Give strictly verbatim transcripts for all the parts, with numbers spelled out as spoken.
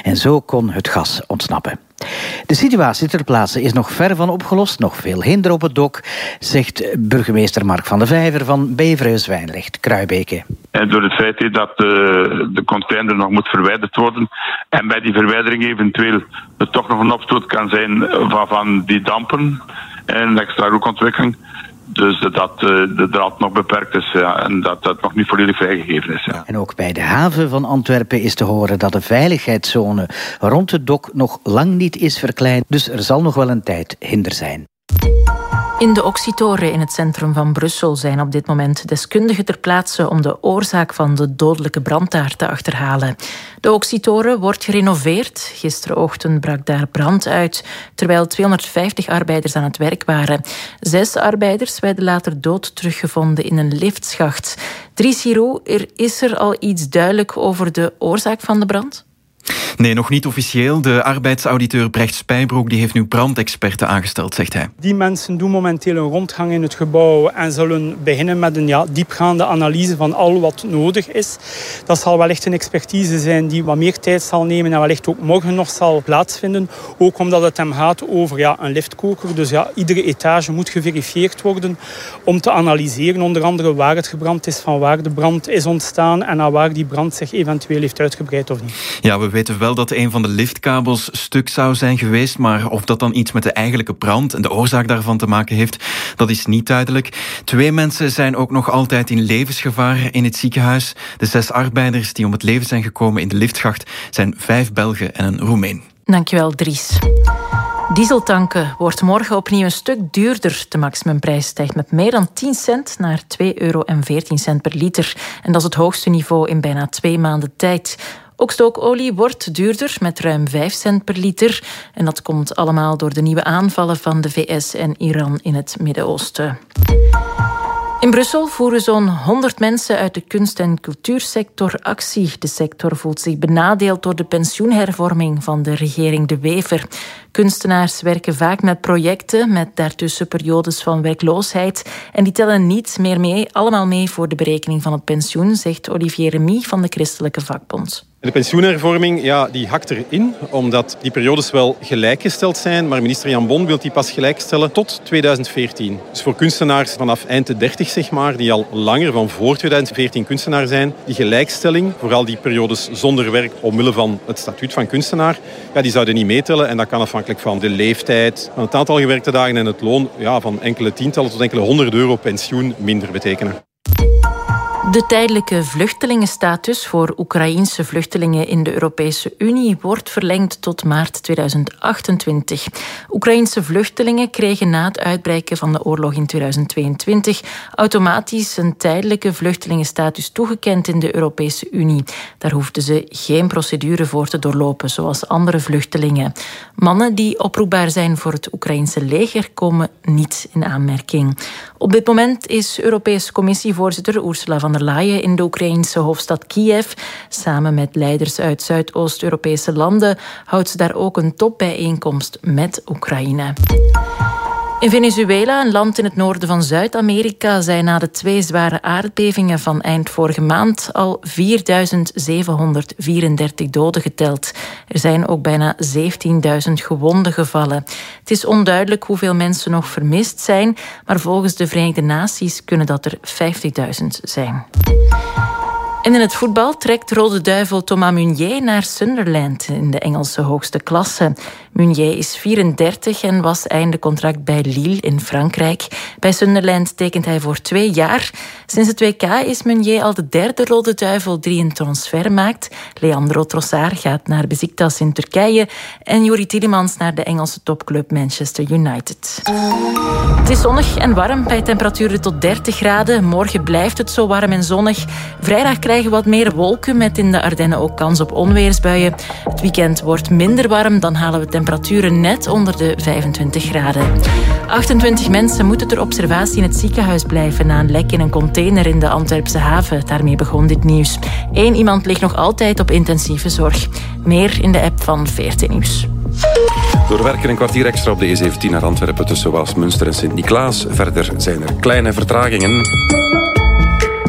en zo kon het gas ontsnappen. De situatie ter plaatse is nog ver van opgelost, nog veel hinder op het dok, zegt burgemeester Mark van de Vijver van Beverhuis-Wijnlicht-Kruibeke. En door het feit dat de, de container nog moet verwijderd worden en bij die verwijdering eventueel er toch nog een opstoot kan zijn van, van die dampen en een extra rookontwikkeling. Dus dat de draad nog beperkt is, ja, en dat dat nog niet volledig vrijgegeven is. Ja. En ook bij de haven van Antwerpen is te horen dat de veiligheidszone rond het dok nog lang niet is verkleind. Dus er zal nog wel een tijd hinder zijn. In de Oxytoren in het centrum van Brussel zijn op dit moment deskundigen ter plaatse om de oorzaak van de dodelijke brand daar te achterhalen. De Oxytoren wordt gerenoveerd. Gisterenochtend brak daar brand uit, terwijl tweehonderdvijftig arbeiders aan het werk waren. Zes arbeiders werden later dood teruggevonden in een liftschacht. Dries Giroux, er is er al iets duidelijk over de oorzaak van de brand? Nee, nog niet officieel. De arbeidsauditeur Brecht Spijbroek die heeft nu brandexperten aangesteld, zegt hij. Die mensen doen momenteel een rondgang in het gebouw en zullen beginnen met een ja, diepgaande analyse van al wat nodig is. Dat zal wellicht een expertise zijn die wat meer tijd zal nemen en wellicht ook morgen nog zal plaatsvinden. Ook omdat het hem gaat over ja, een liftkoker. Dus ja, iedere etage moet geverifieerd worden om te analyseren onder andere waar het gebrand is, van waar de brand is ontstaan en naar waar die brand zich eventueel heeft uitgebreid of niet. Ja, we weten wel dat een van de liftkabels stuk zou zijn geweest, maar of dat dan iets met de eigenlijke brand en de oorzaak daarvan te maken heeft, dat is niet duidelijk. Twee mensen zijn ook nog altijd in levensgevaar in het ziekenhuis. De zes arbeiders die om het leven zijn gekomen in de liftschacht zijn vijf Belgen en een Roemeen. Dankjewel, Dries. Dieseltanken wordt morgen opnieuw een stuk duurder. De maximumprijs stijgt met meer dan tien cent naar twee euro en veertien cent per liter. En dat is het hoogste niveau in bijna twee maanden tijd. Ook stookolie wordt duurder met ruim vijf cent per liter. En dat komt allemaal door de nieuwe aanvallen van de V S en Iran in het Midden-Oosten. In Brussel voeren zo'n honderd mensen uit de kunst- en cultuursector actie. De sector voelt zich benadeeld door de pensioenhervorming van de regering De Wever. Kunstenaars werken vaak met projecten met daartussen periodes van werkloosheid. En die tellen niet meer mee, allemaal mee voor de berekening van het pensioen, zegt Olivier Remy van de Christelijke Vakbond. De pensioenhervorming ja, die hakt erin, omdat die periodes wel gelijkgesteld zijn, maar minister Jan Bon wil die pas gelijkstellen tot tweeduizend veertien. Dus voor kunstenaars vanaf eind de dertig, zeg maar, die al langer van voor tweeduizend veertien kunstenaar zijn, die gelijkstelling, vooral die periodes zonder werk omwille van het statuut van kunstenaar, ja, die zouden niet meetellen en dat kan afhankelijk van de leeftijd, van het aantal gewerkte dagen en het loon, ja, van enkele tientallen tot enkele honderd euro pensioen minder betekenen. De tijdelijke vluchtelingenstatus voor Oekraïense vluchtelingen in de Europese Unie wordt verlengd tot maart tweeduizend achtentwintig. Oekraïense vluchtelingen kregen na het uitbreken van de oorlog in tweeduizend tweeëntwintig automatisch een tijdelijke vluchtelingenstatus toegekend in de Europese Unie. Daar hoefden ze geen procedure voor te doorlopen, zoals andere vluchtelingen. Mannen die oproepbaar zijn voor het Oekraïense leger komen niet in aanmerking. Op dit moment is Europese Commissievoorzitter Ursula von der Leyen in de Oekraïense hoofdstad Kiev. Samen met leiders uit Zuidoost-Europese landen houdt ze daar ook een topbijeenkomst met Oekraïne. In Venezuela, een land in het noorden van Zuid-Amerika, zijn na de twee zware aardbevingen van eind vorige maand al vierduizend zevenhonderdvierendertig doden geteld. Er zijn ook bijna zeventienduizend gewonden gevallen. Het is onduidelijk hoeveel mensen nog vermist zijn, maar volgens de Verenigde Naties kunnen dat er vijftigduizend zijn. En in het voetbal trekt Rode Duivel Thomas Meunier naar Sunderland in de Engelse hoogste klasse. Meunier is vierendertig en was einde contract bij Lille in Frankrijk. Bij Sunderland tekent hij voor twee jaar. Sinds het W K is Meunier al de derde Rode Duivel die een transfer maakt. Leandro Trossard gaat naar Beşiktaş in Turkije en Youri Tielemans naar de Engelse topclub Manchester United. Het is zonnig en warm bij temperaturen tot dertig graden. Morgen blijft het zo warm en zonnig. Vrijdag krijgen we wat meer wolken met in de Ardennen ook kans op onweersbuien. Het weekend wordt minder warm, dan halen we temperaturen net onder de vijfentwintig graden. achtentwintig mensen moeten ter observatie in het ziekenhuis blijven na een lek in een container in de Antwerpse haven. Daarmee begon dit nieuws. Eén iemand ligt nog altijd op intensieve zorg. Meer in de app van V R T Nieuws. Doorwerken een kwartier extra op de E zeventien naar Antwerpen tussen Waalsmünster en Sint-Niklaas. Verder zijn er kleine vertragingen.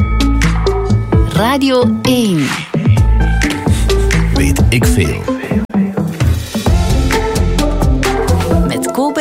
Radio één. Weet ik veel.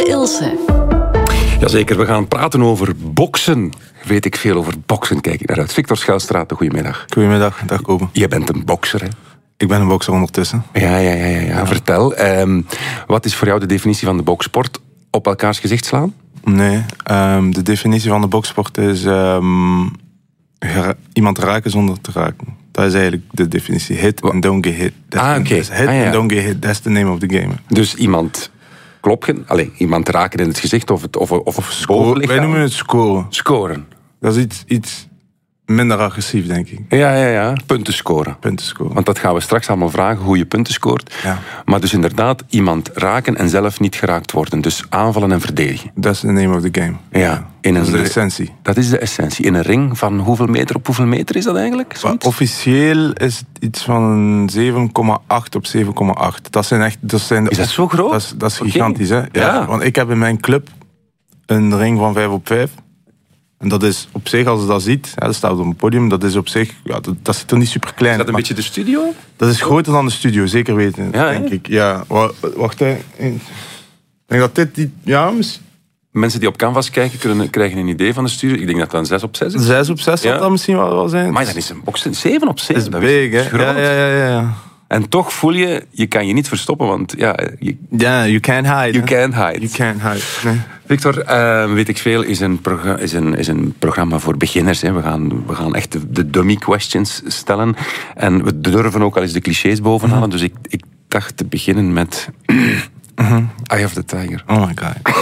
Ilse. Jazeker, we gaan praten over boksen. Weet ik veel over boksen, kijk ik naar uit. Victor Schuilstraat, goedemiddag. Goedemiddag, dag Kopen. Je bent een bokser, hè? Ik ben een bokser ondertussen. Ja, ja, ja, ja, ja. ja. Vertel, um, wat is voor jou de definitie van de boksport? Op elkaars gezicht slaan? Nee, um, de definitie van de boksport is um, gera- iemand raken zonder te raken. Dat is eigenlijk de definitie. Hit and don't get hit. That's ah, oké. Okay. Hit ah, ja. and don't get hit, that's the name of the game. Dus iemand kloppen, alleen iemand raken in het gezicht of het of, of, of scoren. Wij noemen het scoren. Scoren. Dat is iets, iets minder agressief, denk ik. Ja, ja, ja. Punten scoren. Punten scoren. Want dat gaan we straks allemaal vragen, hoe je punten scoort. Ja. Maar dus inderdaad, iemand raken en zelf niet geraakt worden. Dus aanvallen en verdedigen. Dat is the name of the game. Ja. In dat een, is de essentie. Dat is de essentie. In een ring van hoeveel meter op hoeveel meter is dat eigenlijk? Zoiets? Officieel is het iets van zeven komma acht op zeven komma acht. Dat zijn echt... Dat zijn de, is dat zo groot? Dat is, dat is okay. gigantisch, hè? Ja, ja. Want ik heb in mijn club een ring van vijf op vijf. En dat is op zich, als je dat ziet, ja, dat staat op een podium, dat is op zich, ja, dat, dat zit er niet super klein. Is dat een beetje de studio? Dat is groter dan de studio, zeker weten, ja, denk hè? ik. Ja, wacht, hè. Ik denk dat dit, die, ja, misschien... Mensen die op Canvas kijken, kunnen, krijgen een idee van de studio. Ik denk dat dat een zes op zes is. zes op zes ja. Zal dat misschien wel, wel zijn. Maar dan is een box zeven op zeven. Dat is big, hè? Ja, ja, ja, ja. En toch voel je, je kan je niet verstoppen, want ja... Je, yeah, you can't hide. You can't hide. You can't hide. Nee. Victor, uh, weet ik veel, is een, progr- is een, is een programma voor beginners. Hè. We, gaan, we gaan echt de, de dummy questions stellen. En we durven ook al eens de clichés bovenhalen. Mm-hmm. Dus ik, ik dacht te beginnen met... Mm-hmm. Eye of the Tiger. Oh my god.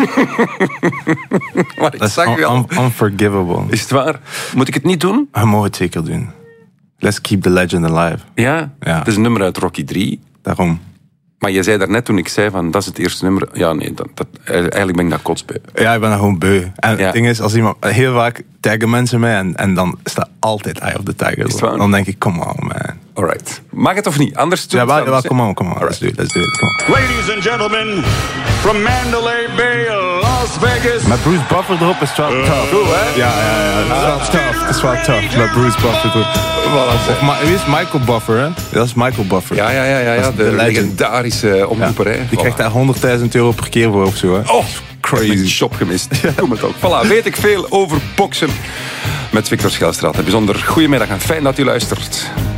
Maar ik zag un- un- unforgivable. Is het waar? Moet ik het niet doen? Je mag het zeker doen. Let's keep the legend alive. Ja? Ja. Het is een nummer uit Rocky drie. Daarom. Maar je zei daarnet toen ik zei van dat is het eerste nummer. Ja, nee, dat, dat, eigenlijk ben ik dat kotsbeu. Ja, ik ben dat gewoon beu. En ja. het ding is, als iemand, heel vaak taggen mensen mij en, en dan staat altijd Eye of the Tiger. Dan denk ik, come on man. Alright. Mag het of niet? Anders doe ja, het wel, wel, come on, come on. Let's do it, let's do it. Come on. Ladies and gentlemen, from Mandalay Bay, Las Vegas. Met Bruce Buffer erop is het wel uh, tough. Cool, hè? Ja, ja, ja. Het is wel tough. Het is wel tough. Met Bruce Buffer erop. Voilà. Of, maar, wie is Michael Buffer, hè? Dat is Michael Buffer. Ja, ja, ja. ja, ja. De, de legendarische omroeperij. Ja. Die krijgt daar honderdduizend euro per keer voor of zo, hè? Oh, crazy. Ik heb shop gemist. Ja. Doe het ook. Voilà, weet ik veel over boksen. Met Victor Schuilstraat. Een bijzonder goedemiddag en fijn dat u luistert.